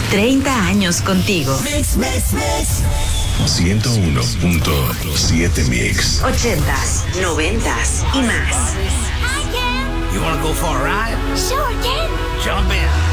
30 años contigo. Mix, mix, mix. 101.7 Mix. 80s, 90s y más. You wanna go for a ride? Sure, Ken. Jump in.